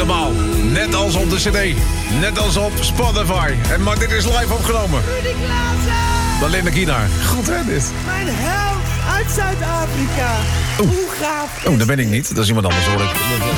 Helemaal. Net als op de CD. Net als op Spotify. Maar dit is live opgenomen. Rudy Klaassen! Belinda Kienaar. Goed hè dit? Mijn held uit Zuid-Afrika. Hoe gaaf is dat ben ik niet. Dat is iemand anders hoor ik.